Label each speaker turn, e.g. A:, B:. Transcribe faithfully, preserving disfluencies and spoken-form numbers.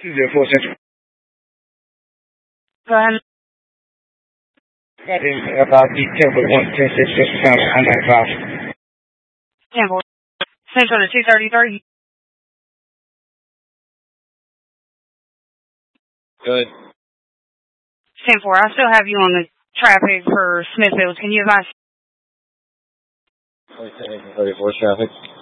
A: two zero four Central.
B: Go ahead.
A: That is about the temple one ten six six pounds on that five.
B: Temple. Central to two thirty-three.
A: Good.
B: ten four, I still have you on the traffic for Smithfield. Can you advise?
A: thirty-four traffic.